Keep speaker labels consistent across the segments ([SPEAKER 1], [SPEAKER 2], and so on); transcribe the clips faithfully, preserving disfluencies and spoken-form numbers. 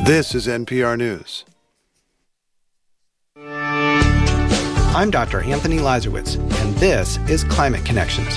[SPEAKER 1] This is N P R News.
[SPEAKER 2] I'm Doctor Anthony Lazarowitz, and this is Climate Connections.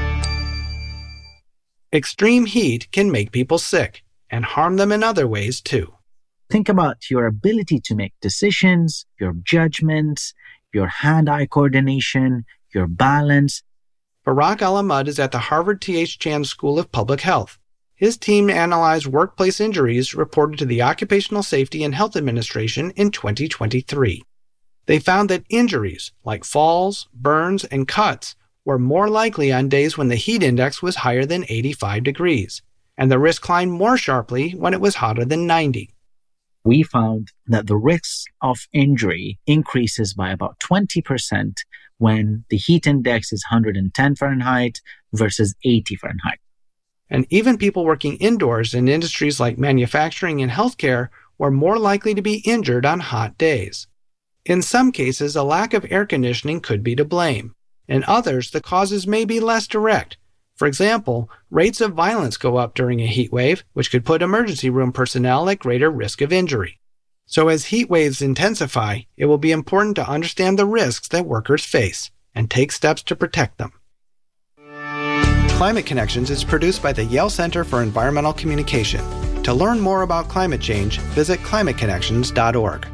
[SPEAKER 2] Extreme heat can make people sick and harm them in other ways, too.
[SPEAKER 3] Think about your ability to make decisions, your judgments, your hand-eye coordination, your balance.
[SPEAKER 2] Barak Alamud is at the Harvard T H Chan School of Public Health. His team analyzed workplace injuries reported to the Occupational Safety and Health Administration in twenty twenty-three. They found that injuries like falls, burns, and cuts were more likely on days when the heat index was higher than eighty-five degrees, and the risk climbed more sharply when it was hotter than ninety.
[SPEAKER 3] We found that the risk of injury increases by about twenty percent when the heat index is one hundred ten Fahrenheit versus eighty Fahrenheit.
[SPEAKER 2] And even people working indoors in industries like manufacturing and healthcare were more likely to be injured on hot days. In some cases, a lack of air conditioning could be to blame. In others, the causes may be less direct. For example, rates of violence go up during a heat wave, which could put emergency room personnel at greater risk of injury. So as heat waves intensify, it will be important to understand the risks that workers face and take steps to protect them. Climate Connections is produced by the Yale Center for Environmental Communication. To learn more about climate change, visit climate connections dot org.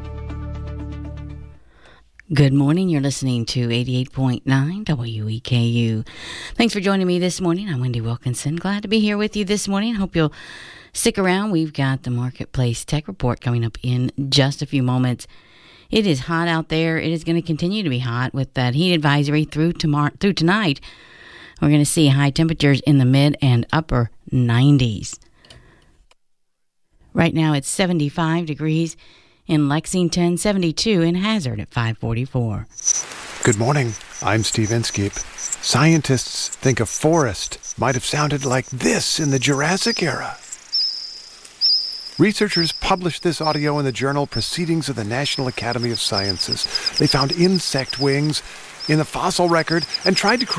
[SPEAKER 4] Good morning. You're listening to eighty-eight point nine W E K U. Thanks for joining me this morning. I'm Wendy Wilkinson. Glad to be here with you this morning. Hope you'll stick around. We've got the Marketplace Tech Report coming up in just a few moments. It is hot out there. It is going to continue to be hot with that heat advisory through tomorrow, through tonight. We're going to see high temperatures in the mid and upper nineties. Right now it's seventy-five degrees in Lexington, seventy-two in Hazard at five forty-four.
[SPEAKER 1] Good morning. I'm Steve Inskeep. Scientists think a forest might have sounded like this in the Jurassic era. Researchers published this audio in the journal Proceedings of the National Academy of Sciences. They found insect wings in the fossil record and tried to create